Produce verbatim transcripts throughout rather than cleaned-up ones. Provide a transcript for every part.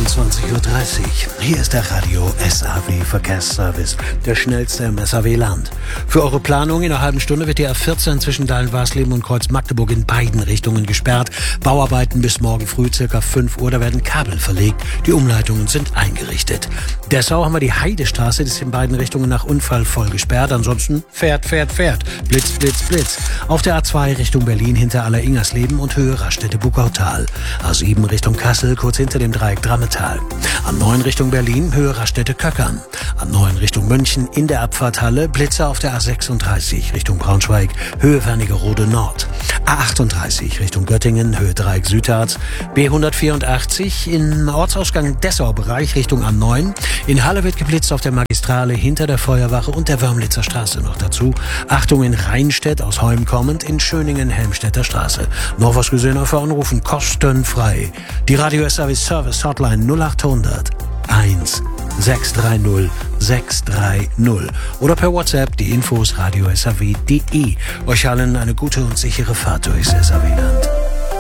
einundzwanzig Uhr dreißig. Hier ist der Radio S A W Verkehrsservice, der schnellste im S A W-Land. Für eure Planung in einer halben Stunde wird die A vierzehn zwischen Dahlen-Warsleben und Kreuz-Magdeburg in beiden Richtungen gesperrt. Bauarbeiten bis morgen früh circa fünf Uhr, da werden Kabel verlegt. Die Umleitungen sind eingerichtet. Dessau haben wir die Heidestraße, die ist in beiden Richtungen nach Unfall voll gesperrt. Ansonsten fährt, fährt, fährt. Blitz, Blitz, Blitz. Auf der A zwei Richtung Berlin hinter Aller-Ingersleben und Höhe Raststätte-Buckautal. A sieben Richtung Kassel, kurz hinter dem Dreieck Drammetal. A neun Richtung Berlin, Höhe Raststätte-Köckern. A neun Richtung München in der Abfahrthalle, Blitzer auf der A sechsunddreißig Richtung Braunschweig, Höhe Wernigerode Nord. A achtunddreißig Richtung Göttingen, Höhe Dreieck Südharz. B hundertvierundachtzig im Ortsausgang Dessau-Bereich Richtung A neun. In Halle wird geblitzt auf der Magistrale hinter der Feuerwache und der Wörmlitzer Straße noch dazu. Achtung in Rheinstedt aus Holm kommend, in Schöningen Helmstedter Straße. Noch was gesehen, auf anrufen, kostenfrei. Die Radio S A W Service Hotline null achthundert eins sechs drei null sechs drei null oder per WhatsApp die Infos radio s a w punkt d e. Euch allen eine gute und sichere Fahrt durchs S A W-Land.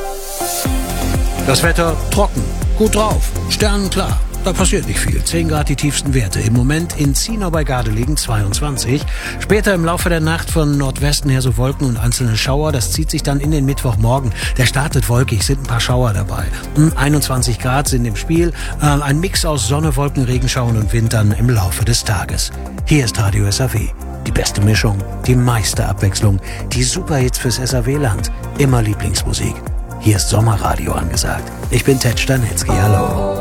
Das Wetter trocken, gut drauf, sternenklar. Da passiert nicht viel. zehn Grad die tiefsten Werte. Im Moment in Zienau bei Gardelegen zweiundzwanzig. Später im Laufe der Nacht von Nordwesten her so Wolken und einzelne Schauer. Das zieht sich dann in den Mittwochmorgen. Der startet wolkig, sind ein paar Schauer dabei. einundzwanzig Grad sind im Spiel. Ein Mix aus Sonne, Wolken, Regenschauern und Wind dann im Laufe des Tages. Hier ist Radio S A W. Die beste Mischung, die meiste Abwechslung, die Superhits fürs S A W-Land. Immer Lieblingsmusik. Hier ist Sommerradio angesagt. Ich bin Ted Stanitzky. Hallo.